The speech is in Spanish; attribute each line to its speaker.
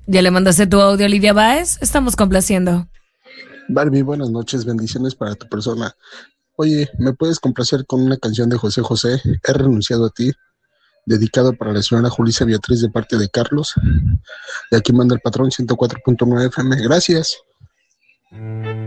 Speaker 1: ¿Ya le mandaste tu audio a Lidia Báez? Estamos complaciendo.
Speaker 2: Barbie, buenas noches, bendiciones para tu persona. Oye, ¿me puedes complacer con una canción de José José? He renunciado a ti, dedicado para la señora Julissa Beatriz de parte de Carlos. Y aquí manda el patrón 104.9 FM. Gracias.